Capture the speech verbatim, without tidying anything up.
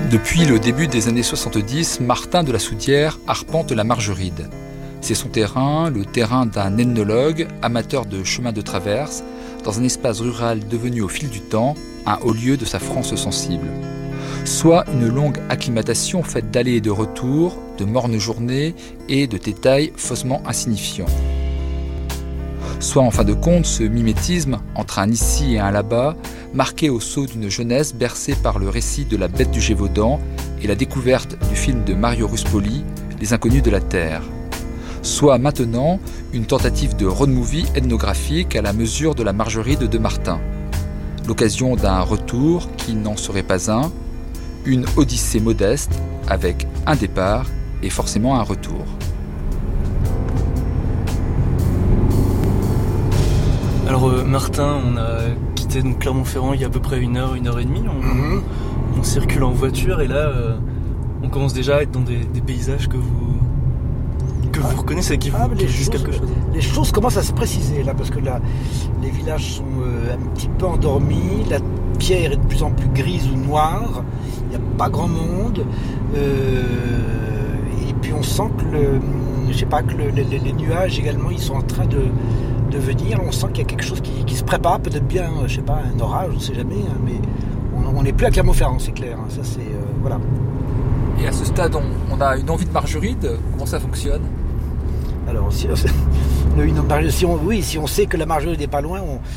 Depuis le début des années soixante-dix, Martin de la Soudière arpente la Margeride. C'est son terrain, le terrain d'un ethnologue, amateur de chemins de traverse, dans un espace rural devenu au fil du temps un haut lieu de sa France sensible. Soit une longue acclimatation faite d'allées et de retours, de mornes journées et de détails faussement insignifiants. Soit en fin de compte ce mimétisme entre un ici et un là-bas, marqué au sceau d'une jeunesse bercée par le récit de la Bête du Gévaudan et la découverte du film de Mario Ruspoli, Les Inconnus de la Terre. Soit maintenant une tentative de road movie ethnographique à la mesure de la Margeride de Martin. L'occasion d'un retour qui n'en serait pas un, une odyssée modeste avec un départ et forcément un retour. Alors euh, Martin, on a quitté donc Clermont-Ferrand il y a à peu près une heure, une heure et demie. On, mm-hmm. on circule en voiture et là, euh, on commence déjà à être dans des, des paysages que vous que ah, vous reconnaissez, qui vous ah, qui disent quelque chose. Les choses commencent à se préciser là, parce que là, les villages sont euh, un petit peu endormis, la pierre est de plus en plus grise ou noire, il n'y a pas grand monde, euh, et puis on sent que le, je sais pas, que le, les, les nuages également, ils sont en train de de venir, on sent qu'il y a quelque chose qui, qui se prépare, peut-être bien, je sais pas, un orage, on ne sait jamais, hein, mais on n'est plus à Clermont-Ferrand, c'est clair, hein, ça c'est, euh, voilà. Et à ce stade, on, on a une envie de Margeride, comment ça fonctionne ? Alors, si, on, une, si on, oui, si on sait que la Margeride n'est pas loin, on,